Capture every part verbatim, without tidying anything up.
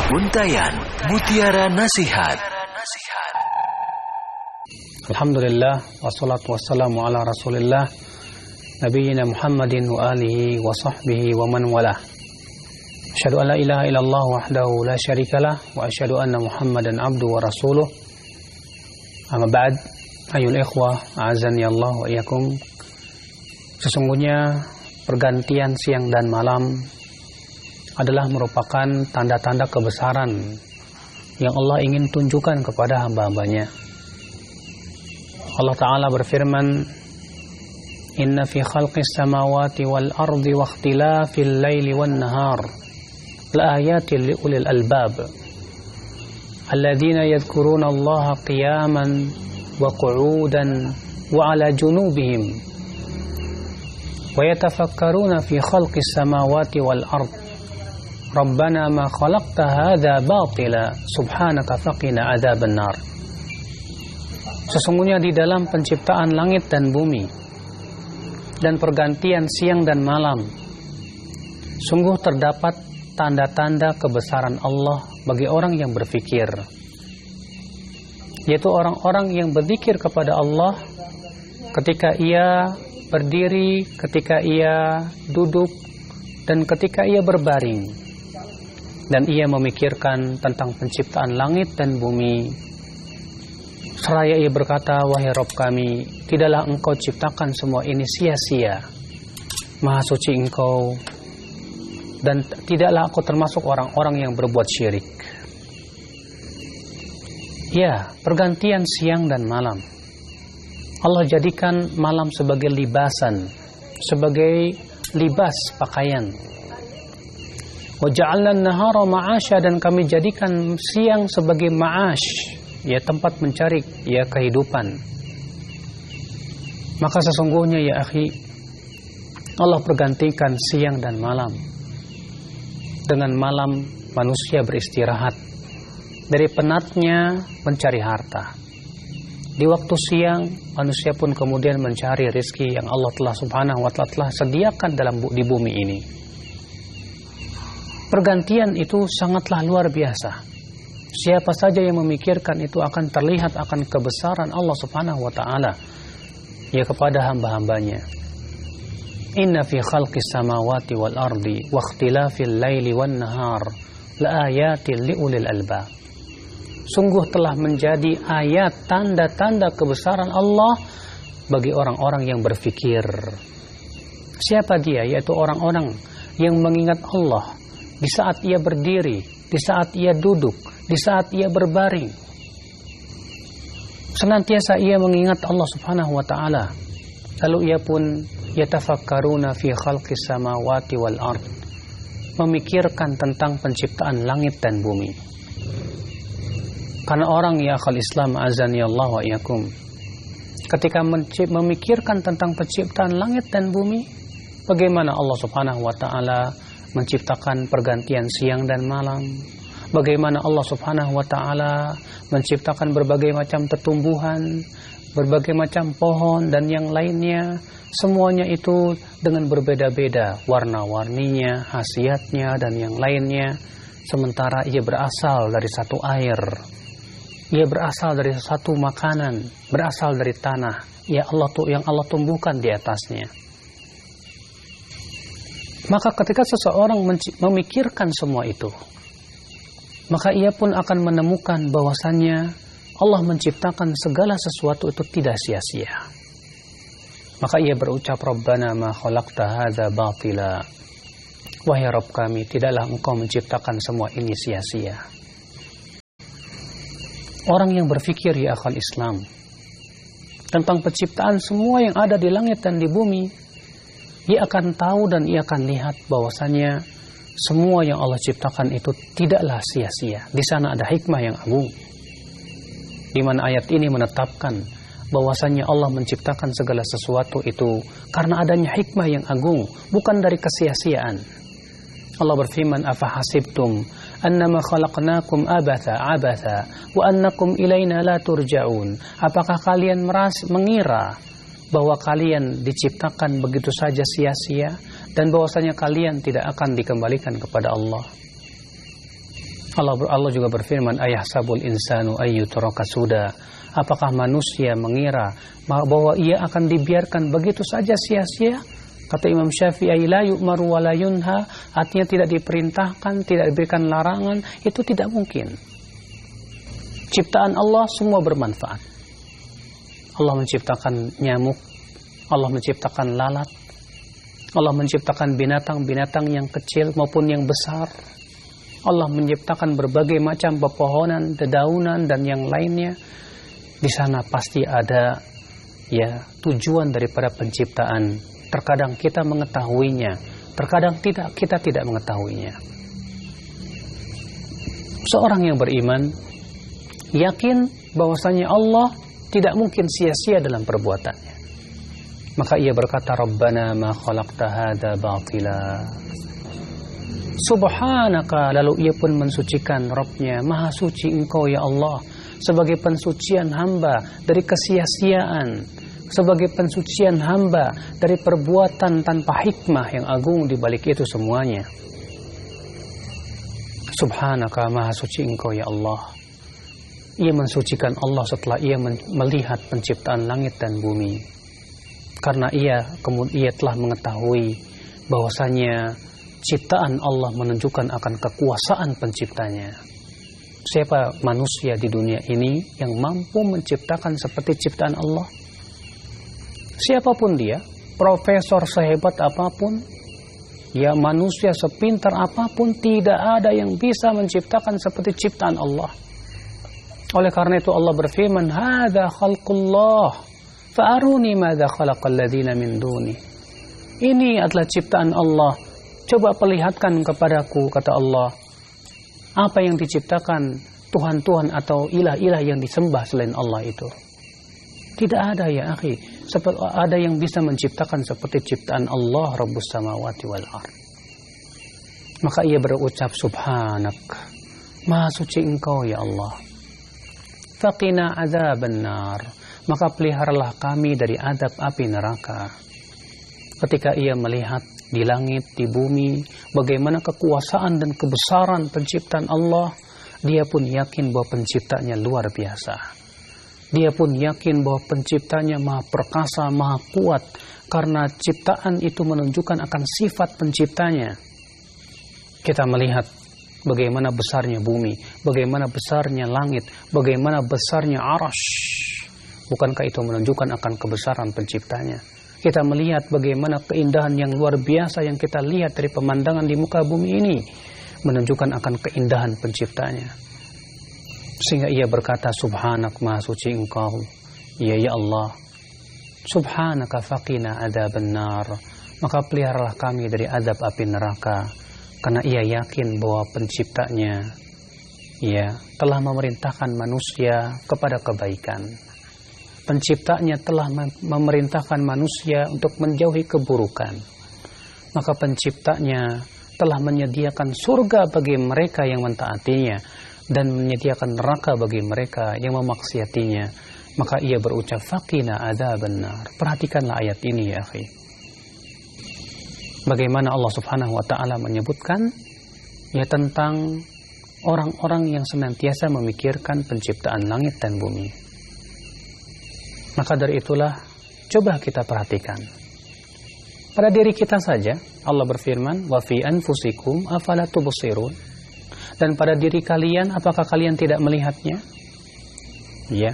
Untayan Mutiara Nasihat. Alhamdulillah, wassalatu wassalamu ala rasulillah Nabiyyina Muhammadin wa alihi wa sahbihi wa man walah. Asyhadu an la ilaha illallah wahdahu la syarikalah wa asyhadu anna Muhammadan abduhu wa rasuluh. Amma ba'd, ayyuhal ikhwah, a'azzani Allah wa iyyakum. Sesungguhnya pergantian siang dan malam adalah merupakan tanda-tanda kebesaran yang Allah ingin tunjukkan kepada hamba-hambanya. Allah Ta'ala berfirman, Inna fi khalqis samawati wal ardi wa ikhtilafil laili wan nahar la ayatin li ulil albab alladhina yadhkuruna Allaha qiyaman wa qu'udan wa ala junubihim wa yatafakkaruna fi khalqis samawati wal ardi Rabbana ma khalaqta hadza batila subhanaka faqina adzaban nar. Sesungguhnya di dalam penciptaan langit dan bumi dan pergantian siang dan malam sungguh terdapat tanda-tanda kebesaran Allah bagi orang yang berfikir, yaitu orang-orang yang berzikir kepada Allah ketika ia berdiri, ketika ia duduk, dan ketika ia berbaring. Dan ia memikirkan tentang penciptaan langit dan bumi. Seraya ia berkata, wahai Rabb kami, tidaklah engkau ciptakan semua ini sia-sia. Maha suci engkau, dan tidaklah aku termasuk orang-orang yang berbuat syirik. Ya, pergantian siang dan malam. Allah jadikan malam sebagai libasan, sebagai libas pakaian. Waja'alna an-nahara ma'asya, dan kami jadikan siang sebagai ma'ash, ya tempat mencari ya kehidupan. Maka sesungguhnya ya akhi, Allah pergantikan siang dan malam. Dengan malam manusia beristirahat dari penatnya mencari harta. Di waktu siang manusia pun kemudian mencari rezeki yang Allah telah subhanahu wa ta'ala telah sediakan dalam di bumi ini. Pergantian itu sangatlah luar biasa. Siapa saja yang memikirkan itu akan terlihat akan kebesaran Allah subhanahu wa ta'ala ya kepada hamba-hambanya. Inna fi khalqis samawati wal ardi wa ikhtilafil laili wan nahar la ayatin li ulil albab. Sungguh telah menjadi ayat tanda-tanda kebesaran Allah bagi orang-orang yang berfikir. Siapa dia? Yaitu orang-orang yang mengingat Allah di saat ia berdiri, di saat ia duduk, di saat ia berbaring. Senantiasa ia mengingat Allah subhanahu wa ta'ala. Lalu ia pun yatafakkaruna fi khalqis samawati wal ard, memikirkan tentang penciptaan langit dan bumi. Karena orang ya akhal Islam azani Allah wa iyakum, ketika memikirkan tentang penciptaan langit dan bumi, bagaimana Allah subhanahu wa ta'ala menciptakan pergantian siang dan malam, bagaimana Allah subhanahu wa ta'ala menciptakan berbagai macam tumbuhan, berbagai macam pohon dan yang lainnya, semuanya itu dengan berbeda-beda warna-warninya, khasiatnya dan yang lainnya. Sementara ia berasal dari satu air, ia berasal dari satu makanan, berasal dari tanah ya Allah tuh yang Allah tumbuhkan di atasnya. Maka ketika seseorang memikirkan semua itu, maka ia pun akan menemukan bahwasannya Allah menciptakan segala sesuatu itu tidak sia-sia. Maka ia berucap, Rabbana ma khalaqta hadza batila. Wahai Rabb kami, tidaklah engkau menciptakan semua ini sia-sia. Orang yang berfikir ya akal Islam tentang penciptaan semua yang ada di langit dan di bumi, ia akan tahu dan ia akan lihat bahwasannya semua yang Allah ciptakan itu tidaklah sia-sia. Di sana ada hikmah yang agung, di mana ayat ini menetapkan bahwasannya Allah menciptakan segala sesuatu itu karena adanya hikmah yang agung, bukan dari kesia-siaan. Allah berfirman, afa hasibtum annama khalaqnakum abatha abatha wa annakum ilaina la turja'un. Apakah kalian merasa mengira bahwa kalian diciptakan begitu saja sia-sia dan bahwasanya kalian tidak akan dikembalikan kepada Allah? Allah, Allah juga berfirman, ayahsabul insanu ayyutraka suda. Apakah manusia mengira bahwa ia akan dibiarkan begitu saja sia-sia? Kata Imam Syafi'i, la yu'maru wa la yunha, artinya tidak diperintahkan, tidak diberikan larangan, itu tidak mungkin. Ciptaan Allah semua bermanfaat. Allah menciptakan nyamuk, Allah menciptakan lalat, Allah menciptakan binatang-binatang yang kecil maupun yang besar. Allah menciptakan berbagai macam pepohonan, dedaunan dan yang lainnya. Di sana pasti ada ya tujuan daripada penciptaan. Terkadang kita mengetahuinya, terkadang tidak, kita tidak mengetahuinya. Seorang yang beriman yakin bahwasanya Allah tidak mungkin sia-sia dalam perbuatannya. Maka ia berkata, Rabbana ma khalaqta hadza batila. Subhanaka, lalu ia pun mensucikan Rabbnya, maha suci engkau ya Allah, sebagai pensucian hamba dari kesia-siaan, sebagai pensucian hamba dari perbuatan tanpa hikmah yang agung di balik itu semuanya. Subhanaka, maha suci engkau ya Allah. Ia mensucikan Allah setelah ia melihat penciptaan langit dan bumi, karena ia kemudian ia telah mengetahui bahwasanya ciptaan Allah menunjukkan akan kekuasaan penciptanya. Siapa manusia di dunia ini yang mampu menciptakan seperti ciptaan Allah? Siapapun dia, profesor sehebat apapun, ya manusia sepintar apapun, tidak ada yang bisa menciptakan seperti ciptaan Allah. Oleh karena itu Allah berfirman, hadza khalqullah fa'aruni madza khalaqal ladzina min duni. Ini adalah ciptaan Allah. Coba perlihatkan kepadaku, kata Allah, apa yang diciptakan Tuhan-Tuhan atau ilah-ilah yang disembah selain Allah itu. Tidak ada ya akhi, ada yang bisa menciptakan seperti ciptaan Allah Rabbus samawati wal ard. Maka ia berucap, Subhanak, maha suci engkau ya Allah. Faqina adzaban nar, maka peliharalah kami dari adab api neraka. Ketika ia melihat di langit, di bumi, bagaimana kekuasaan dan kebesaran penciptaan Allah, dia pun yakin bahwa penciptanya luar biasa. Dia pun yakin bahwa penciptanya maha perkasa, maha kuat, karena ciptaan itu menunjukkan akan sifat penciptanya. Kita melihat bagaimana besarnya bumi, bagaimana besarnya langit, bagaimana besarnya arasy. Bukankah itu menunjukkan akan kebesaran penciptanya? Kita melihat bagaimana keindahan yang luar biasa yang kita lihat dari pemandangan di muka bumi ini, menunjukkan akan keindahan penciptanya. Sehingga ia berkata, Subhanak, maha suci engkau ya ya Allah. Subhanaka faqina adzaban nar, maka peliharalah kami dari azab api neraka. Karena ia yakin bahwa penciptanya ya telah memerintahkan manusia kepada kebaikan. Penciptanya telah memerintahkan manusia untuk menjauhi keburukan. Maka penciptanya telah menyediakan surga bagi mereka yang mentaatinya dan menyediakan neraka bagi mereka yang memaksiatinya. Maka ia berucap, faqina adzaban nar. Perhatikanlah ayat ini ya akhi. Bagaimana Allah Subhanahu wa taala menyebutkan ya tentang orang-orang yang senantiasa memikirkan penciptaan langit dan bumi. Maka dari itulah coba kita perhatikan pada diri kita saja. Allah berfirman, wa fi anfusikum afala tubsirun, dan pada diri kalian apakah kalian tidak melihatnya? Ya.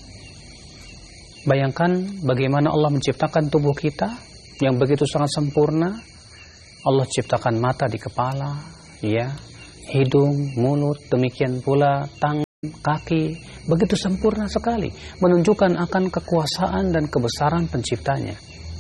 Bayangkan bagaimana Allah menciptakan tubuh kita yang begitu sangat sempurna. Allah ciptakan mata di kepala, ya, hidung, mulut, demikian pula tangan, kaki, begitu sempurna sekali, menunjukkan akan kekuasaan dan kebesaran penciptanya.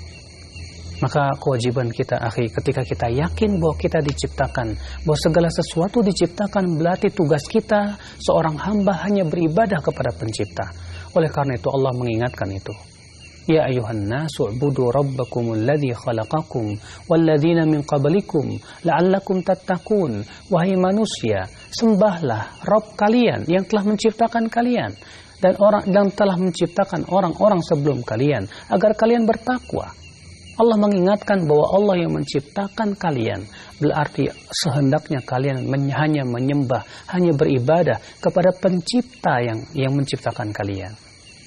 Maka kewajiban kita akhi, ketika kita yakin bahwa kita diciptakan, bahwa segala sesuatu diciptakan, berarti tugas kita seorang hamba hanya beribadah kepada pencipta. Oleh karena itu Allah mengingatkan itu. Ya ayuhan nasu ubudu rabbakumul ladzi khalaqakum walladzina min qablikum la'allakum tattaqun. Wahai manusia, sembahlah Rabb kalian yang telah menciptakan kalian dan orang yang telah menciptakan orang-orang sebelum kalian agar kalian bertakwa. Allah mengingatkan bahwa Allah yang menciptakan kalian, berarti sehendaknya kalian men- hanya menyembah, hanya beribadah kepada pencipta yang yang menciptakan kalian.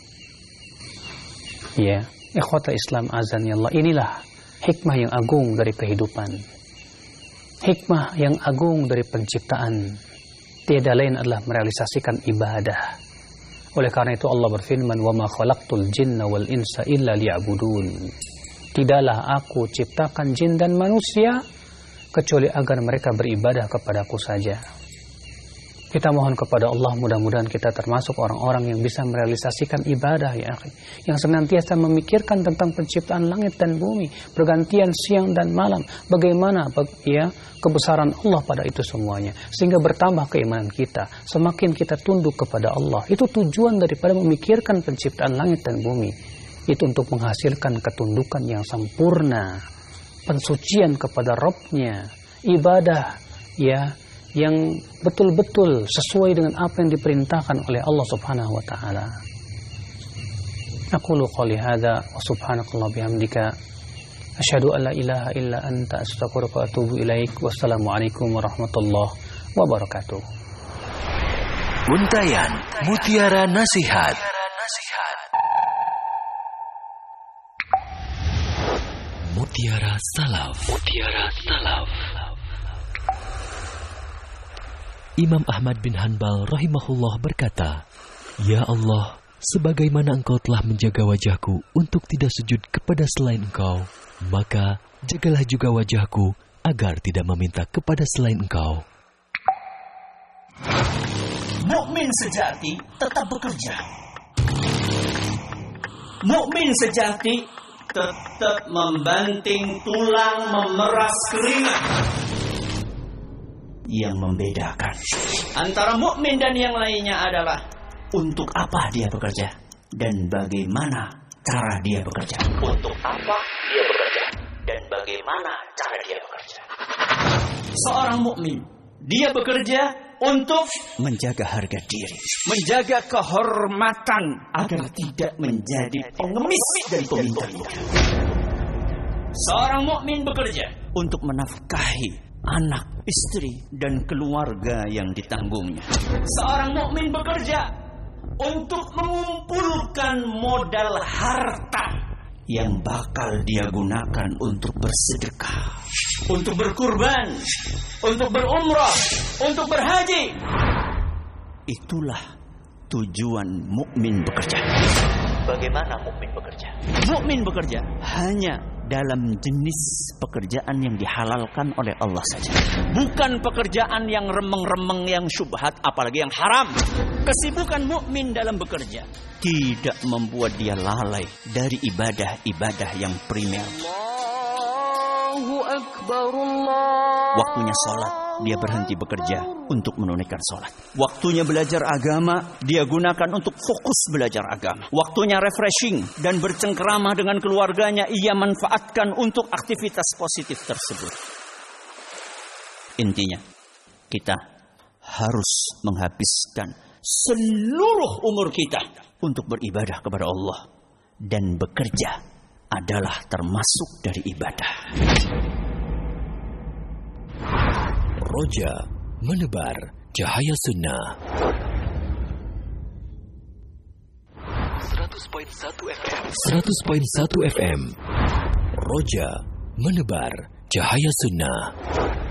Ya, ikhwata Islam azan ya Allah, inilah hikmah yang agung dari kehidupan. Hikmah yang agung dari penciptaan tiada lain adalah merealisasikan ibadah. Oleh karena itu Allah berfirman, "Wa ma khalaqtul jinna wal insa illa liya'budun." Tidaklah aku ciptakan jin dan manusia kecuali agar mereka beribadah kepadaku saja. Kita mohon kepada Allah, mudah-mudahan kita termasuk orang-orang yang bisa merealisasikan ibadah ya akhi, yang senantiasa memikirkan tentang penciptaan langit dan bumi, pergantian siang dan malam, bagaimana ya kebesaran Allah pada itu semuanya, sehingga bertambah keimanan kita, semakin kita tunduk kepada Allah. Itu tujuan daripada memikirkan penciptaan langit dan bumi. Itu untuk menghasilkan ketundukan yang sempurna, pensucian kepada Rabb-Nya, ibadah ya yang betul-betul sesuai dengan apa yang diperintahkan oleh Allah Subhanahu wa taala. Aqulu qouli hadza wa subhanakallah bihamdika asyhadu an la ilaha illa anta astaghfiruka wa atubu ilaik. Wassalamu alaikum warahmatullahi wabarakatuh. Untayan Mutiara Nasihat. Mutiara Salaf. Mutiara Salaf. Imam Ahmad bin Hanbal rahimahullah berkata, "Ya Allah, sebagaimana Engkau telah menjaga wajahku untuk tidak sujud kepada selain Engkau, maka jagalah juga wajahku agar tidak meminta kepada selain Engkau." Mukmin sejati tetap bekerja. Mukmin sejati tetap membanting tulang, memeras keringat. Yang membedakan antara mukmin dan yang lainnya adalah untuk apa dia bekerja dan bagaimana cara dia bekerja. Untuk apa dia bekerja dan bagaimana cara dia bekerja. Seorang mukmin, dia bekerja untuk menjaga harga diri, menjaga kehormatan agar tidak menjadi pengemis dan peminta-minta. Seorang mukmin bekerja untuk menafkahi anak, istri, dan keluarga yang ditanggungnya. Seorang mukmin bekerja untuk mengumpulkan modal harta yang bakal dia gunakan untuk bersedekah, untuk berkurban, untuk berumrah, untuk berhaji. Itulah tujuan mukmin bekerja. Bagaimana mukmin bekerja? Mukmin bekerja hanya dalam jenis pekerjaan yang dihalalkan oleh Allah saja. Bukan pekerjaan yang remeng-remeng, yang syubhat, apalagi yang haram. Kesibukan mukmin dalam bekerja tidak membuat dia lalai dari ibadah-ibadah yang primer. Allahu Akbar, Allah. Waktunya sholat, dia berhenti bekerja untuk menunaikan sholat. Waktunya belajar agama, dia gunakan untuk fokus belajar agama. Waktunya refreshing dan bercengkerama dengan keluarganya, ia manfaatkan untuk aktivitas positif tersebut. Intinya, kita harus menghabiskan seluruh umur kita untuk beribadah kepada Allah. Dan bekerja adalah termasuk dari ibadah. Roja menebar cahaya sunnah. seratus koma satu F M. seratus koma satu F M. Roja menebar cahaya sunnah.